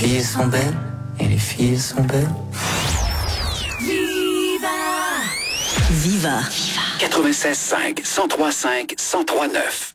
filles sont belles, et les filles sont belles. Viva 96.5, 103.5, 103.9.